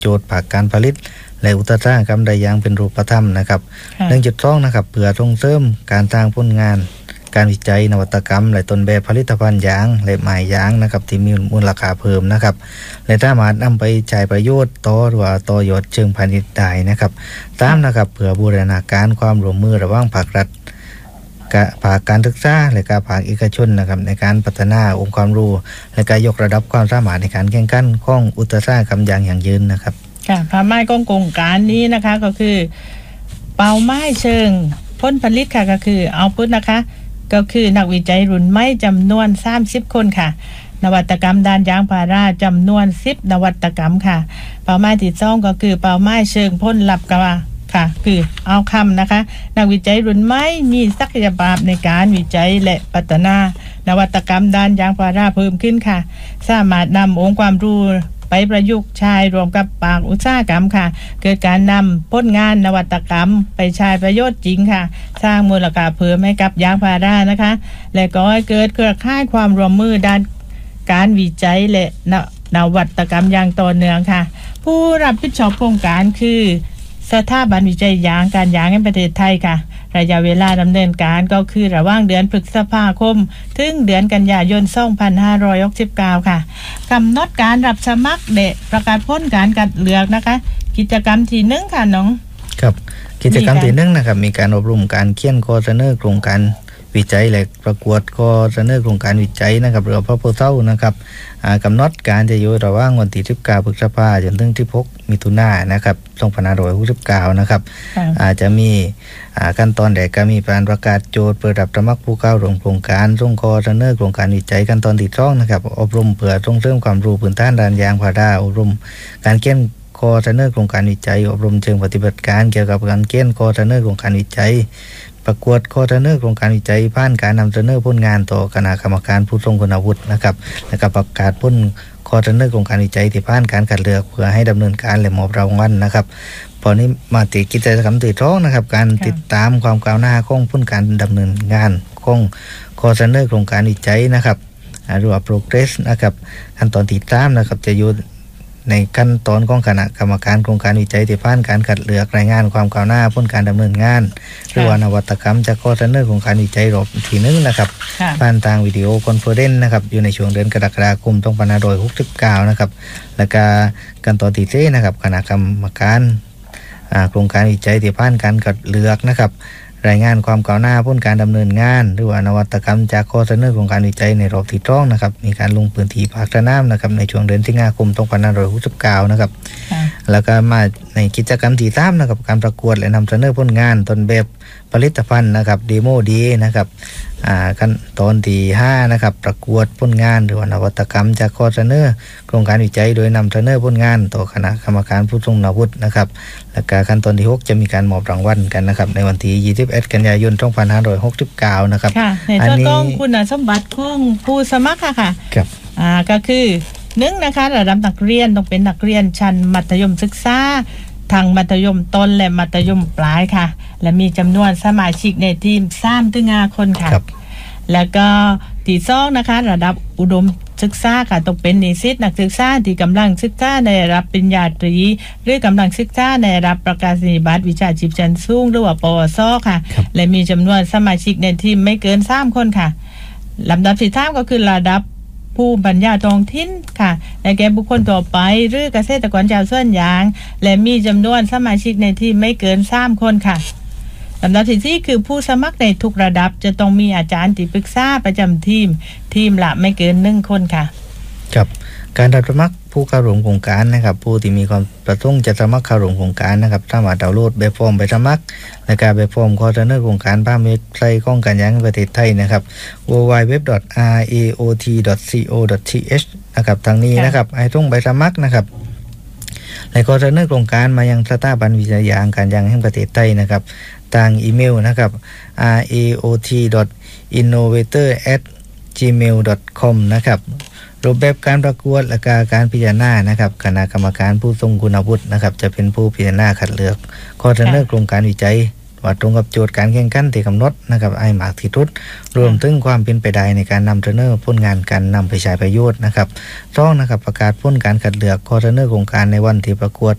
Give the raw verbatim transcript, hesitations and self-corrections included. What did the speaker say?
โจทย์ภาคการผลิตและอุตสาหกรรมใดอย่างเป็นรูปธรรมนะครับเรื่องจุดต้องนะครับเพื่อส่งเสริมการสร้างผลงานการวิจัยนวัตกรรมและต้นแบบผลิตภัณฑ์ยางและไม้ยางนะครับที่มีมูลค่าเพิ่มนะครับและสามารถนำไปใช้ประโยชน์ต่อหรือว่าต่อยอดเชิงพาณิชย์ได้นะครับตามนะครับเพื่อบูรณาการความร่วมมือระหว่างภาครัฐภาคการศึกษาและการภาคเอกชนนะครับในการพัฒนาองค์ความรู้และการยกระดับความสามารถในการแข่งขันของอุตสาหกรรมยางอย่างยืนนะครับค่ะภาพไม้กองโครงการนี้นะคะก็คือเป้าหมายเชิงผลผลิตค่ะก็คือเอาพุทนะคะก็คือนักวิจัยรุ่นใหม่จำนวนสามสิบคนค่ะนวัตกรรมด้านยางพาราจำนวนสิบนวัตกรรมค่ะเป้าหมายที่สองก็คือเป้าหมายเชิงผลลัพธ์ค่ะคือเอาคำนะคะนักวิจัยรุ่นใหม่มีศักยภาพในการวิจัยและพัฒนานวัตกรรมด้านยางพาราเพิ่มขึ้นค่ะสามารถนำองค์ความรู้ไปประยุกต์ใช้รวมกับภาคอุตสาหกรรมค่ะเกิดการนำผลงานนวัตกรรมไปใช้ประโยชน์จริงค่ะสร้างมูลค่าเพิ่มให้กับยางพารานะคะและก็ให้เกิดเครือข่ายความร่วมมือด้านการวิจัยและนวัตกรรมอย่างต่อเนื่องค่ะผู้รับผิดชอบโครงการคือสถาบันวิจัยยางการยางแห่งประเทศไทยค่ะระยะเวลาดำเนินการก็คือระหว่างเดือนพฤษภาคมถึงเดือนกันยายนสองพันห้าร้อยหกสิบเก้าค่ะกำหนดการรับสมัครและประกาศผลการคัดเลือกนะคะกิจกรรมที่หนึ่งค่ะน้องครับกิจกรรมที่หนึ่งนะครับมีการอบรมการเขียนข้อเสนอโครงการวิจัยและประกวดข้อเสนอโครงการวิจัยนะครับหรือ proposal นะครับกำหนดการจะอยู่ระหว่างวันที่สิบเก้าพฤษภาคมจนถึงสิบหกมิถุนายนนะครับสองพันห้าร้อยหกสิบเก้านะครับอาจจะมีขั้นตอนแรกก็มีการประกาศโจทย์เปิดรับสมัครผู้เข้าร่วมโครงการส่งข้อเสนอโครงการวิจัยขั้นตอนที่สองนะครับอบรมเพื่อส่งเสริมความรู้พื้นฐานด้านยางพาราอบรมการเขียนข้อเสนอโครงการวิจัยอบรมเชิงปฏิบัติการเกี่ยวกับการเขียนข้อเสนอโครงการวิจัยประกวดข้อเสนอโครงการวิจัยผ่านการนำเสนอผลงานต่อคณะกรรมการผู้ทรงคุณวุฒินะครับและก็ประกาศผลข้อเสนอโครงการวิจัยที่ผ่านการคัดเลือกเพื่อให้ดำเนินการและมอบรางวัลนะครับพอนี้มาติกิจกรรมที่สองนะครับการติดตามความก้าวหน้าของผลการดำเนินงานของข้อเสนอโครงการวิจัยนะครับหรือว่า progress นะครับขั้นตอนที่สามนะครับจะอยู่ในขั้นตอนของคณะกรรมการโครงการวิจัยที่ผ่านการคัดเลือกรายงานความก้าวหน้าผลการดำเนินงานหรือว่านวัตกรรมจากข้อเสนอโครงการวิจัยรอบที่หนึ่งนะครับผ่านทางวิดีโอคอนเฟอเรนซ์นะครับอยู่ในช่วงเดือนกรกฎาคมสองพันห้าร้อยหกสิบเก้านะครับและก็ขั้นตอนที่สี่นะครับคณะกรรมการโครงการวิจัยที่ผ่านการคัดเลือกนะครับรายงานความก้าวหน้าผลการดำเนินงานหรือว่านวัตกรรมจากข้อเสนอโครงการวิจัยในรอบที่สองนะครับมีการลงพื้นที่ภาคสนามนะครับในช่วงเดือนสิงหาคมสองพันห้าร้อยหกสิบเก้านะครับแล้วก็มาในกิจกรรมที่สามนะครับการประกวดและนำเสนอผลงานต้นแบบผลิตภัณฑ์นะครับเดโมดีนะครับอ่าขั้นตอนที่ห้านะครับประกวดผลงานหรือว่านวัตกรรมจากข้อเสนอโครงการวิจัยโดยนำเสนอผลงานต่อคณะกรรมการผู้ทรงคุณวุฒินะครับและก็ขั้นตอนที่หกจะมีการมอบรางวัลกันนะครับในวันที่ยี่สิบเอ็ดกันยายนสองพันห้าร้อยหกสิบเก้านะครับค่ะในส่วนของคุณสมบัติของผู้สมัครค่ะค่ะครับอ่าก็คือหนึ่งนะคะระดับนักเรียนต้องเป็นนักเรียนชั้นมัธยมศึกษาทางมัธยมต้นและมัธยมปลายค่ะและมีจำนวนสมาชิกในทีมสามถึงห้าคนค่ะแล้วก็ที่สองนะคะระดับอุดมศึกษาค่ะต้องเป็นนิสิตนักศึกษาที่กำลังศึกษาในระดับปริญญาตรีหรือกำลังศึกษาในระดับประกาศนียบัตรวิชาชีพชั้นสูงหรือว่าปวสค่ะและมีจำนวนสมาชิกในทีมไม่เกินสามคนค่ะลำดับที่สามก็คือระดับผู้ปัญญาท้องถิ่นค่ะในแก่บุคคลต่อไปหรือเกษตรกรชาวสวนยางและมีจำนวนสมาชิกในทีมไม่เกินสามคนค่ะลำดับที่สี่คือผู้สมัครในทุกระดับจะต้องมีอาจารย์ที่ปรึกษาประจำทีมทีมละไม่เกินหนึ่งคนค่ะครับการรับสมัครผู้เข้าร่วมโครงการนะครับผู้ที่มีความประสงค์จะสมัครเข้าร่วมโครงการนะครับสามารถดาวน์โหลดแบบฟอร์มไปสมัครในการแบบฟอร์มข้อเสนอโครงการผ่านเว็บไซต์ของการยางแห่งประเทศไทยนะครับ ดับเบิลยู ดับเบิลยู ดับเบิลยู ดอท อาร์ เอ โอ ที ดอท ซี โอ ดอท ที เอช นะครับทางนี้นะครับให้ส่งใบสมัครนะครับในข้อเสนอโครงการมายังสถาบันวิจัยยางการยางแห่งประเทศไทยนะครับทางอีเมลนะครับ อาร์ เอ โอ ที ดอท อินโนเวเตอร์ แอท จี เมล ดอท คอม นะครับรูปแบบการประกวดและการพิจารณานะครับคณะกรรมการผู้ทรงคุณวุฒินะครับจะเป็นผู้พิจารณาคัดเลือกข้อเสนอโครงการวิจัยว่าตรงกับโจทย์การแข่งขันที่กำหนดนะครับไอ้หมากที่ทุดรวมถึงความเป็นไปได้ในการนำเสนอผลงานการนำไปใช้ประโยชน์นะครับสองนะครับประกาศผลการคัดเลือกข้อเสนอโครงการในวันที่ประกวด